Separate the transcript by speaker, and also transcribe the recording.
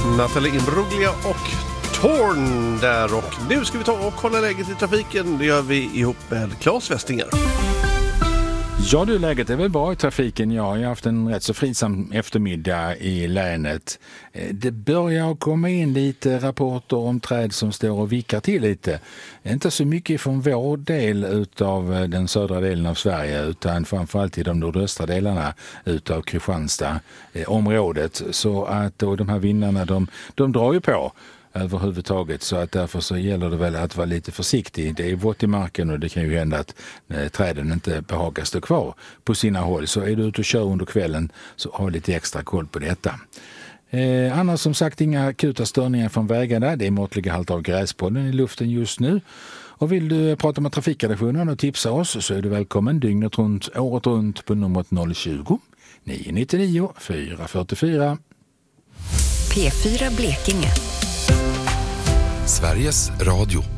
Speaker 1: Natalie Imbruglia och Torn där, och nu ska vi ta och kolla läget i trafiken. Det gör vi ihop med Claes Westinger.
Speaker 2: Ja du, läget är väl bra i trafiken. Jag har haft en rätt så fridsam eftermiddag i länet. Det börjar komma in lite rapporter om träd som står och vickar till lite. Inte så mycket från vår del utav den södra delen av Sverige, utan framförallt i de nordöstra delarna utav Kristianstad området. Så att då de här vindarna de drar ju på överhuvudtaget, så att därför så gäller det väl att vara lite försiktig. Det är vått i marken och det kan ju hända att träden inte behagar stå kvar på sina håll. Så är du ute och kör under kvällen, så ha lite extra koll på detta. Annars som sagt inga akuta störningar från vägarna. Det är måttliga halter av gräspollen i luften just nu. Och vill du prata med trafikredaktionen och tipsa oss, så är du välkommen dygnet runt, året runt på numret 020 999 444.
Speaker 3: P4 Blekinge.
Speaker 4: Sveriges Radio.